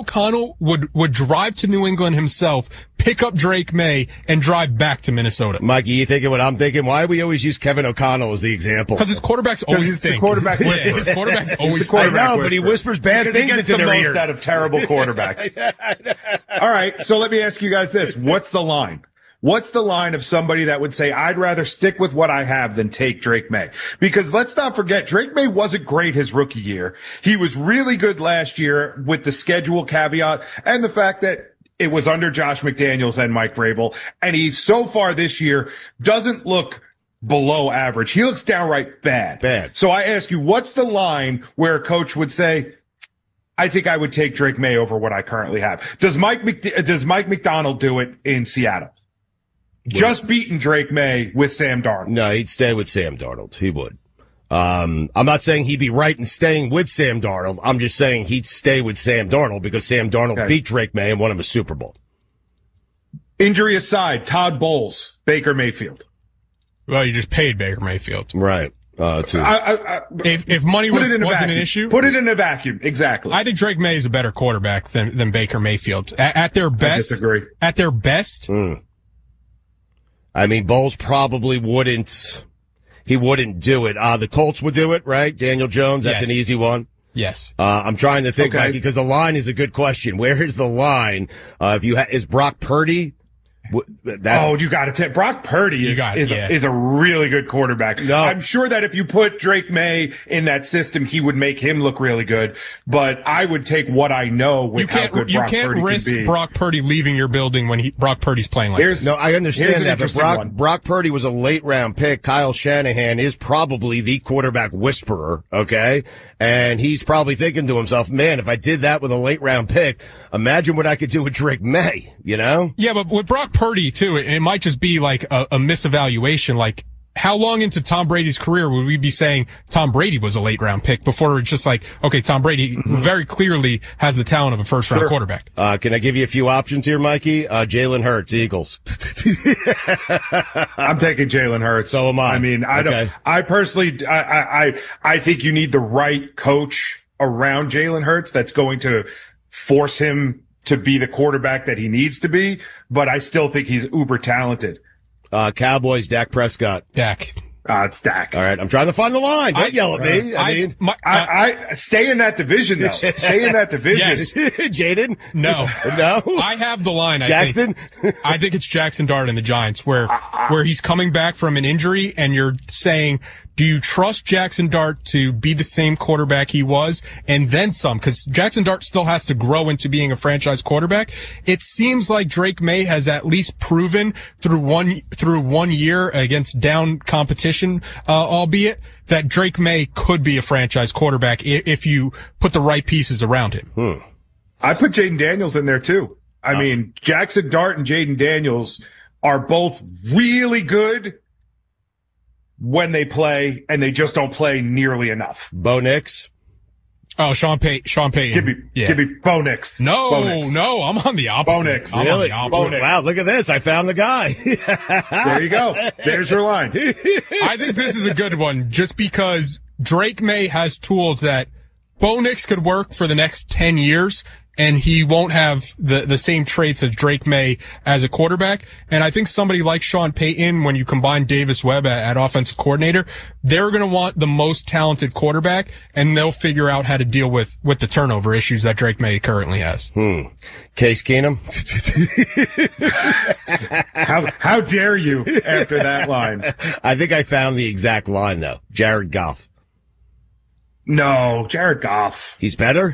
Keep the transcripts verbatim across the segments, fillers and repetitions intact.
O'Connell would, would drive to New England himself, pick up Drake May, and drive back to Minnesota. Mikey, you thinking what I'm thinking? Why do we always use Kevin O'Connell as the example? Because his quarterbacks always stink. Quarterback yeah, his quarterbacks always stink. I know, but he whispers bad because things he gets into the their most ears. out of terrible quarterbacks. All right, so let me ask you guys this. What's the line? What's the line of somebody that would say, I'd rather stick with what I have than take Drake May? Because let's not forget, Drake May wasn't great his rookie year. He was really good last year with the schedule caveat and the fact that it was under Josh McDaniels and Mike Vrabel. And he so far this year doesn't look below average. He looks downright bad. Bad. So I ask you, what's the line where a coach would say, I think I would take Drake May over what I currently have? Does Mike, Mc, does Mike McDonald do it in Seattle? Just beating Drake May with Sam Darnold. No, he'd stay with Sam Darnold. He would. Um, I'm not saying he'd be right in staying with Sam Darnold. I'm just saying he'd stay with Sam Darnold because Sam Darnold Okay. beat Drake May and won him a Super Bowl. Injury aside, Todd Bowles, Baker Mayfield. Well, you just paid Baker Mayfield. Right. Uh, to, I, I, I, If, if money put was, it in a wasn't vacuum. an issue. Put it in a vacuum. Exactly. I think Drake May is a better quarterback than, than Baker Mayfield. At, at their best. I disagree. At their best. mm. I mean, Bowles probably wouldn't, he wouldn't do it. Uh, the Colts would do it, right? Daniel Jones, that's Yes. an easy one. Yes. Uh, I'm trying to think, Okay. Mikey, because the line is a good question. Where is the line? Uh, if you ha- is Brock Purdy? w- That's, Oh, you got to take Brock Purdy is got it, is, yeah. a, is a really good quarterback. No. I'm sure that if you put Drake May in that system, he would make him look really good. But I would take what I know with You how can't, good you Brock can't Purdy risk can be. Brock Purdy leaving your building when he, Brock Purdy's playing like Here's this. no, I Here's understand an that, but interesting Brock, one. Brock Purdy was a late round pick. Kyle Shanahan is probably the quarterback whisperer, okay? And he's probably thinking to himself, man, if I did that with a late round pick, imagine what I could do with Drake May, you know? Yeah, but with Brock Purdy too, it, it might just be like a, a misevaluation. Like, how long into Tom Brady's career would we be saying Tom Brady was a late round pick before it's just like, okay, Tom Brady very clearly has the talent of a first round Sure. quarterback. Uh, can I give you a few options here, Mikey? Uh, Jalen Hurts, Eagles. I'm taking Jalen Hurts. So am I. I mean, I Okay. don't. I personally, I, I, I, I think you need the right coach around Jalen Hurts that's going to force him to be the quarterback that he needs to be. But I still think he's uber talented. Uh, Cowboys, Dak Prescott. Dak. Uh, it's Dak. All right, I'm trying to find the line. Don't I- yell at me. I, I, mean, my, uh, I, I stay in that division though. Stay in that division. Yes. Jaden? no, No? I have the line. I Jackson? think. I think it's Jackson Dart and the Giants, where where he's coming back from an injury, and you're saying, do you trust Jackson Dart to be the same quarterback he was, and then some? Because Jackson Dart still has to grow into being a franchise quarterback. It seems like Drake May has at least proven through one through one year against down competition, uh, albeit, that Drake May could be a franchise quarterback if, if you put the right pieces around him. Hmm. I put Jaden Daniels in there too. I Oh. mean, Jackson Dart and Jaden Daniels are both really good when they play, and they just don't play nearly enough. Bo Nix? Oh, Sean Payton. Sean Payton. Give me, yeah. give me Bo Nix. No, Bo Nix. no, I'm on the opposite. Bo Nix. I'm Really? on the opposite. Bo Nix. Wow, look at this. I found the guy. There you go. There's your line. I think this is a good one just because Drake May has tools that Bo Nix could work for the next ten years, and he won't have the, the same traits as Drake May as a quarterback. And I think somebody like Sean Payton, when you combine Davis Webb at, at offensive coordinator, they're going to want the most talented quarterback, and they'll figure out how to deal with, with the turnover issues that Drake May currently has. Hmm. Case Keenum? How, how dare you after that line? I think I found the exact line, though. Jared Goff. No, Jared Goff. He's better?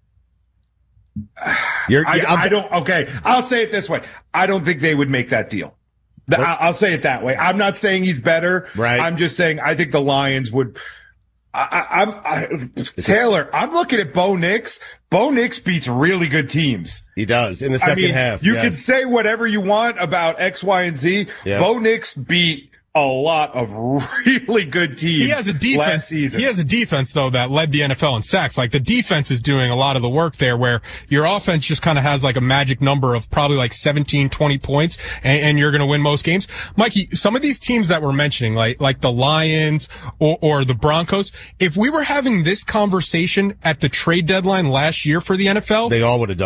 You're, I, yeah, I'm- I don't, okay. I'll say it this way. I don't think they would make that deal. The- I- I'll say it that way. I'm not saying he's better. Right. I'm just saying I think the Lions would. I, I, I'm I, Taylor. I'm looking at Bo Nix. Bo Nix beats really good teams. He does in the I second mean, half. you yes. can say whatever you want about X, Y, and Z. Yeah. Bo Nix beat a lot of really good teams. He has a last defense. season. He has a defense though that led the N F L in sacks. Like the defense is doing a lot of the work there, where your offense just kind of has like a magic number of probably like seventeen, twenty points, and, and you're going to win most games. Mikey, some of these teams that we're mentioning, like like the Lions or, or the Broncos, if we were having this conversation at the trade deadline last year for the N F L, They all would have done